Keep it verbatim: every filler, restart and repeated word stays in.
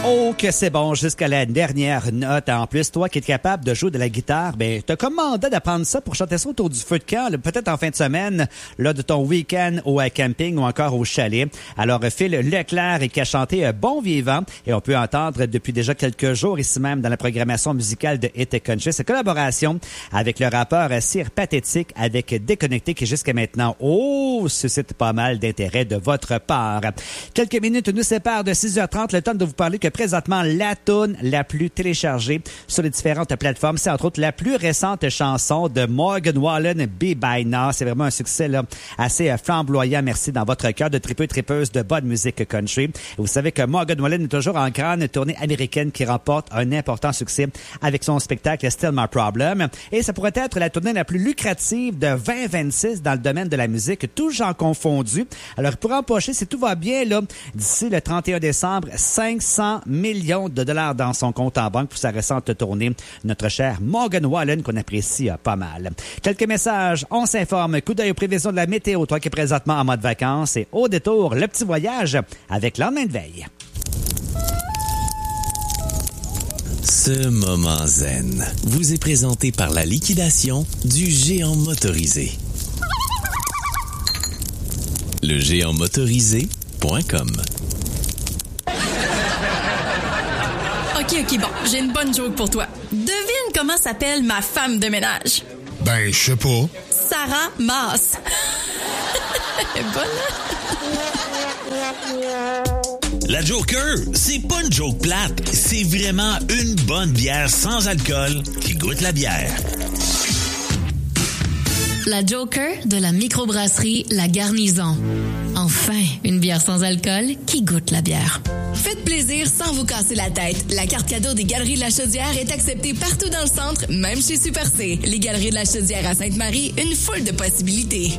Oh, que c'est bon jusqu'à la dernière note. En plus, toi qui es capable de jouer de la guitare, ben, t'as comme mandat d'apprendre ça pour chanter ça autour du feu de camp, là, peut-être en fin de semaine, là, de ton week-end au camping ou encore au chalet. Alors, Phil Leclerc qui a chanté Bon Vivant et on peut entendre depuis déjà quelques jours ici même dans la programmation musicale de Hit Country sa collaboration avec le rappeur Sir Pathétique avec Déconnecté qui jusqu'à maintenant, oh, suscite pas mal d'intérêt de votre part. Quelques minutes nous séparent de six heures trente, le temps de vous parler que présentement, la toune la plus téléchargée sur les différentes plateformes, c'est entre autres la plus récente chanson de Morgan Wallen, Be By Now. C'est vraiment un succès là, assez flamboyant, merci, dans votre cœur de tripeux tripeuse de bonne musique country. Et vous savez que Morgan Wallen est toujours en grande tournée américaine qui remporte un important succès avec son spectacle Still My Problem. Et ça pourrait être la tournée la plus lucrative de vingt vingt-six dans le domaine de la musique, tout genre confondu. Alors, il pourrait empocher, si tout va bien, là, d'ici le trente et un décembre, cinq cents millions de dollars dans son compte en banque pour sa récente tournée. Notre cher Morgan Wallen, qu'on apprécie euh, pas mal. Quelques messages, on s'informe. Coup d'œil aux prévisions de la météo, toi qui es présentement en mode vacances. Et au détour, le petit voyage avec lendemain de veille. Ce moment zen vous est présenté par la liquidation du géant motorisé. Le géant motorisé point com. OK, OK, bon, j'ai une bonne joke pour toi. Devine comment s'appelle ma femme de ménage. Ben, je sais pas. Sarah Maas. Elle est bonne, hein? La Joker, c'est pas une joke plate, c'est vraiment une bonne bière sans alcool qui goûte la bière. La Joker de la microbrasserie La Garnison. Enfin, une bière sans alcool qui goûte la bière. Faites plaisir sans vous casser la tête. La carte cadeau des Galeries de la Chaudière est acceptée partout dans le centre, même chez Super C. Les Galeries de la Chaudière à Sainte-Marie, une foule de possibilités.